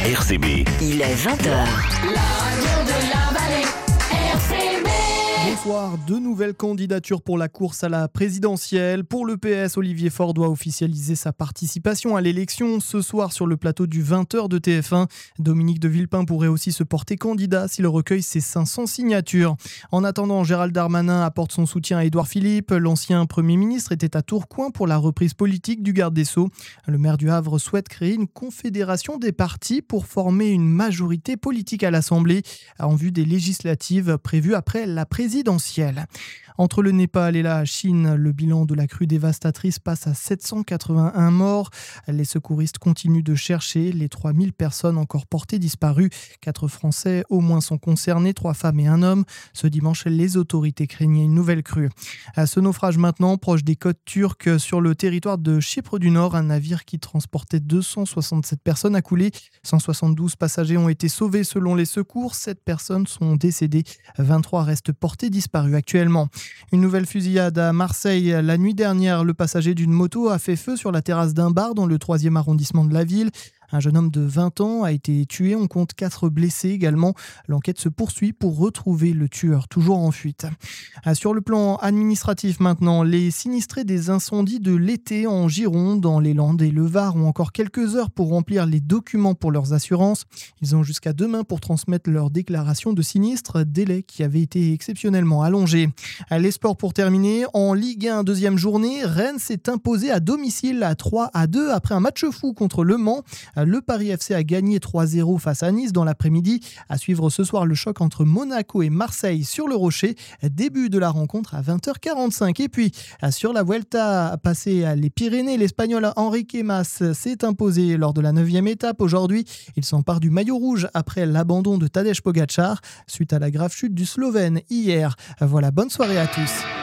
RCB. Il est 20h. La radio de la vallée, RCB. Bonsoir, deux nouvelles candidatures pour la course à la présidentielle. Pour le PS, Olivier Faure doit officialiser sa participation à l'élection ce soir sur le plateau du 20h de TF1. Dominique de Villepin pourrait aussi se porter candidat s'il recueille ses 500 signatures. En attendant, Gérald Darmanin apporte son soutien à Édouard Philippe. L'ancien Premier ministre était à Tourcoing pour la reprise politique du garde des Sceaux. Le maire du Havre souhaite créer une confédération des partis pour former une majorité politique à l'Assemblée en vue des législatives prévues après la présidentielle. Entre le Népal et la Chine, le bilan de la crue dévastatrice passe à 781 morts. Les secouristes continuent de chercher les 3000 personnes encore portées disparues. 4 Français au moins sont concernés, 3 femmes et un homme. Ce dimanche, les autorités craignaient une nouvelle crue. À ce naufrage maintenant, proche des côtes turques, sur le territoire de Chypre du Nord, un navire qui transportait 267 personnes a coulé. 172 passagers ont été sauvés selon les secours. 7 personnes sont décédées. 23 restent portées disparues actuellement. Une nouvelle fusillade à Marseille. La nuit dernière, le passager d'une moto a fait feu sur la terrasse d'un bar dans le 3e arrondissement de la ville. Un jeune homme de 20 ans a été tué, on compte 4 blessés également. L'enquête se poursuit pour retrouver le tueur, toujours en fuite. Sur le plan administratif maintenant, les sinistrés des incendies de l'été en Gironde, dans les Landes et le Var ont encore quelques heures pour remplir les documents pour leurs assurances. Ils ont jusqu'à demain pour transmettre leur déclaration de sinistre, délai qui avait été exceptionnellement allongé. Les sports pour terminer, en Ligue 1, deuxième journée, Rennes s'est imposé à domicile à 3-2 après un match fou contre Le Mans. Le Paris FC a gagné 3-0 face à Nice dans l'après-midi. À suivre ce soir le choc entre Monaco et Marseille sur le Rocher. Début de la rencontre à 20h45. Et puis, sur la Vuelta, passé à les Pyrénées, l'Espagnol Enrique Mas s'est imposé lors de la 9e étape. Aujourd'hui, il s'empare du maillot rouge après l'abandon de Tadej Pogačar suite à la grave chute du Slovène hier. Voilà, bonne soirée à tous.